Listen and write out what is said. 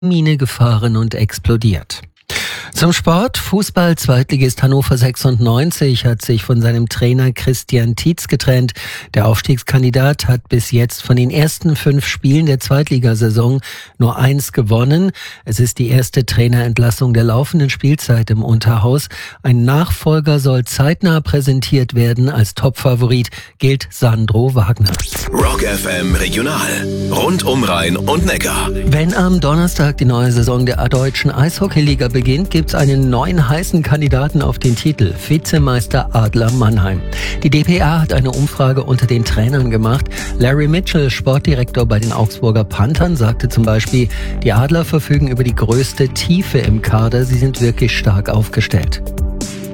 Mine gefahren und explodiert. Zum Sport. Fußball-Zweitligist Hannover 96 hat sich von seinem Trainer Christian Tietz getrennt. Der Aufstiegskandidat hat bis jetzt von den ersten 5 Spielen der Zweitligasaison nur 1 gewonnen. Es ist die erste Trainerentlassung der laufenden Spielzeit im Unterhaus. Ein Nachfolger soll zeitnah präsentiert werden. Als Topfavorit gilt Sandro Wagner. Rock FM Regional. Rund um Rhein und Neckar. Wenn am Donnerstag die neue Saison der Deutschen Eishockeyliga beginnt, gibt's einen neuen heißen Kandidaten auf den Titel, Vizemeister Adler Mannheim. Die dpa hat eine Umfrage unter den Trainern gemacht. Larry Mitchell, Sportdirektor bei den Augsburger Panthern, sagte zum Beispiel, die Adler verfügen über die größte Tiefe im Kader, sie sind wirklich stark aufgestellt.